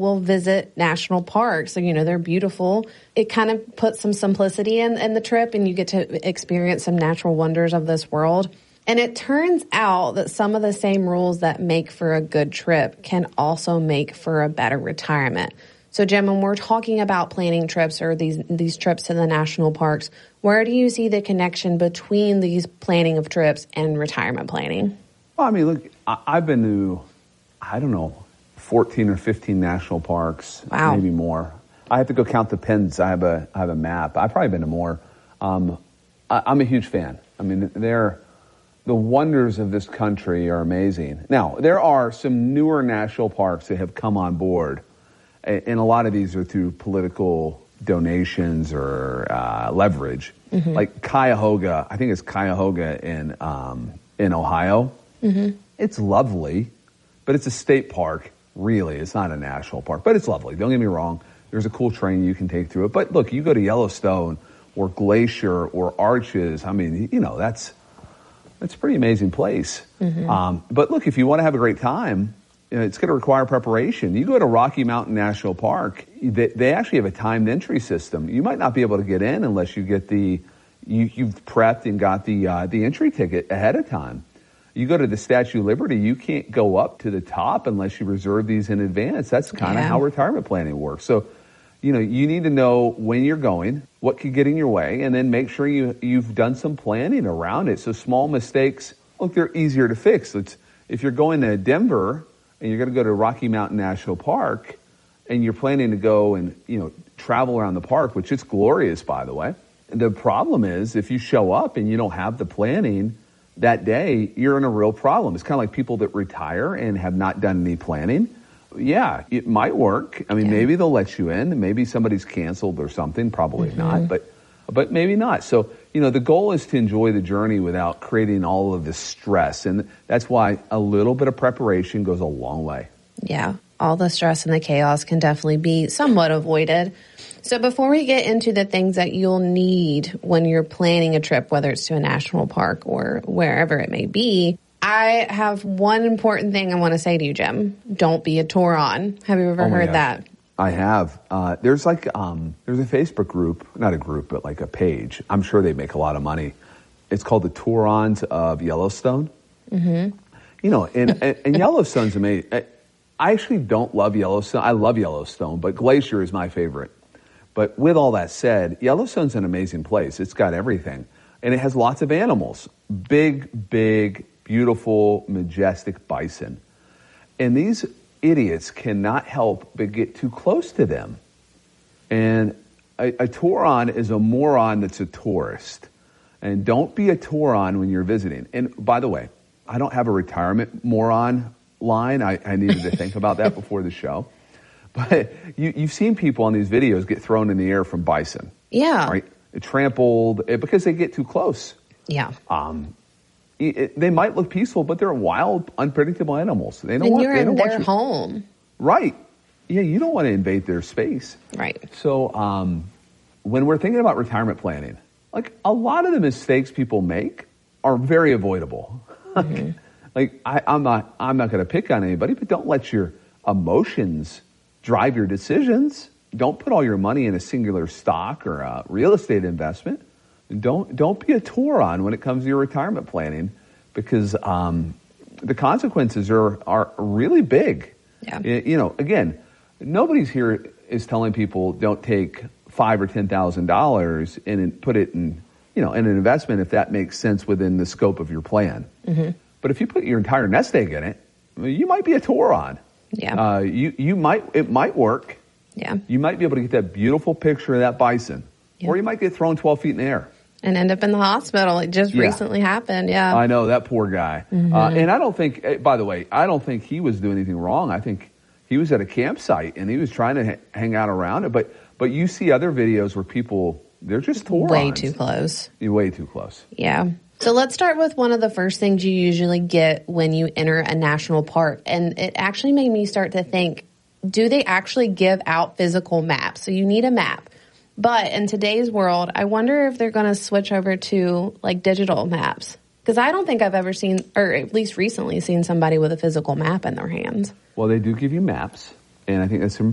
will visit national parks. So, they're beautiful. It kind of puts some simplicity in the trip, and you get to experience some natural wonders of this world. And it turns out that some of the same rules that make for a good trip can also make for a better retirement. So, Jim, when we're talking about planning trips or these trips to the national parks, where do you see the connection between these planning of trips and retirement planning? Well, I mean, look, I've been to, 14 or 15 national parks, wow, maybe more. I have to go count the pins. I have a map. I've probably been to more. I'm a huge fan. I mean, the wonders of this country are amazing. Now, there are some newer national parks that have come on board, and a lot of these are through political donations or leverage. Mm-hmm. Like Cuyahoga, I think it's Cuyahoga in Ohio. Mm-hmm. It's lovely, but it's a state park, really. It's not a national park, but it's lovely. Don't get me wrong. There's a cool train you can take through it. But look, you go to Yellowstone or Glacier or Arches, I mean, that's a pretty amazing place. Mm-hmm. But look, if you want to have a great time, it's going to require preparation. You go to Rocky Mountain National Park, they actually have a timed entry system. You might not be able to get in unless you get you've prepped and got the entry ticket ahead of time. You go to the Statue of Liberty, you can't go up to the top unless you reserve these in advance. That's kind of how retirement planning works. So, you need to know when you're going, what could get in your way, and then make sure you've done some planning around it. So small mistakes, look, they're easier to fix. If you're going to Denver and you're going to go to Rocky Mountain National Park and you're planning to go and, travel around the park, which is glorious, by the way. The problem is if you show up and you don't have the planning that day, you're in a real problem. It's kind of like people that retire and have not done any planning. Yeah, it might work. I mean, maybe they'll let you in. Maybe somebody's canceled or something. Probably not, but maybe not. So, the goal is to enjoy the journey without creating all of this stress. And that's why a little bit of preparation goes a long way. Yeah, all the stress and the chaos can definitely be somewhat avoided. So before we get into the things that you'll need when you're planning a trip, whether it's to a national park or wherever it may be, I have one important thing I want to say to you, Jim. Don't be a Touron. Have you ever heard that? I have. There's there's a Facebook group, not a group, but like a page. I'm sure they make a lot of money. It's called the Tourons of Yellowstone. Mm-hmm. And Yellowstone's amazing. I actually don't love Yellowstone. I love Yellowstone, but Glacier is my favorite. But with all that said, Yellowstone's an amazing place. It's got everything. And it has lots of animals. Big, beautiful, majestic bison. And these idiots cannot help but get too close to them. And a Touron is a moron that's a tourist. And don't be a Touron when you're visiting. And by the way, I don't have a retirement moron line. I needed to think about that before the show. But you've seen people on these videos get thrown in the air from bison. Yeah. Right? Trampled because they get too close. Yeah. They might look peaceful, but they're wild, unpredictable animals. They don't you're in their home. Right. Yeah, you don't want to invade their space. Right. So when we're thinking about retirement planning, like a lot of the mistakes people make are very avoidable. Mm-hmm. I'm not going to pick on anybody, but don't let your emotions drive your decisions. Don't put all your money in a singular stock or a real estate investment. Don't be a Touron when it comes to your retirement planning, because the consequences are really big. Yeah. Again, nobody's here is telling people don't take $5,000 or $10,000 and put it in an investment if that makes sense within the scope of your plan. Mm-hmm. But if you put your entire nest egg in it, you might be a Touron. Yeah. It might work. Yeah. You might be able to get that beautiful picture of that bison. Yeah. Or you might get thrown 12 feet in the air. And end up in the hospital. It just recently happened, yeah. I know, that poor guy. Mm-hmm. And I don't think, by the way, I don't think he was doing anything wrong. I think he was at a campsite and he was trying to hang out around it. But you see other videos where people, they're just Tourons. Way too close. Way too close. Yeah. So let's start with one of the first things you usually get when you enter a national park. And it actually made me start to think, do they actually give out physical maps? So you need a map. But in today's world, I wonder if they're going to switch over to like digital maps. Because I don't think I've ever seen, or at least recently seen somebody with a physical map in their hands. Well, they do give you maps. And I think that's